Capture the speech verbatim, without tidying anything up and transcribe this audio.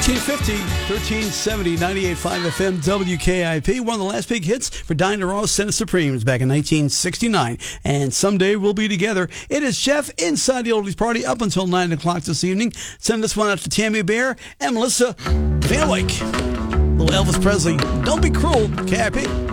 thirteen fifty, thirteen seventy, ninety-eight point five F M W K I P. One of the last big hits for Diana Ross, Senate Supremes, back in nineteen sixty-nine. And Someday We'll Be Together. It is Jeff inside the Oldies Party up until nine o'clock this evening. Send this one out to Tammy Bear and Melissa Van Wyk. Little Elvis Presley, Don't Be Cruel, K I P.